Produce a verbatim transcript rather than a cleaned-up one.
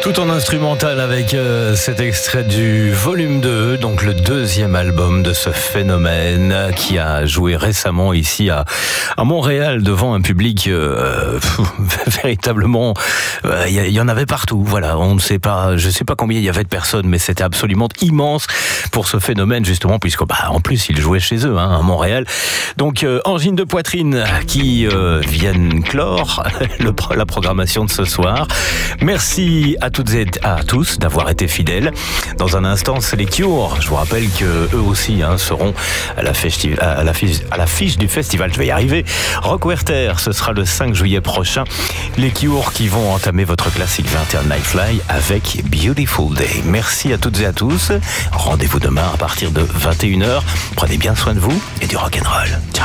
Tout en instrumental avec euh, cet extrait du volume deux, donc le deuxième album de ce phénomène qui a joué récemment ici à, à Montréal devant un public euh, pff, véritablement, il euh, y, y en avait partout. Voilà, on ne sait pas, je ne sais pas combien il y avait de personnes, mais c'était absolument immense pour ce phénomène justement, puisque bah, en plus ils jouaient chez eux hein, à Montréal. Donc euh, Angine de poitrine qui euh, viennent clore le, la programmation de ce soir. Merci à toutes et à tous d'avoir été fidèles. Dans un instant, c'est les Cure. Je vous rappelle que eux aussi hein, seront à la, festi- à, la fiche, à la fiche du festival. Je vais y arriver. Rock Werther, ce sera le cinq juillet prochain. Les Cure qui vont entamer votre classique vingt et un Nightfly avec Beautiful Day. Merci à toutes et à tous. Rendez-vous demain à partir de vingt et une heures. Prenez bien soin de vous et du rock'n'roll. Ciao.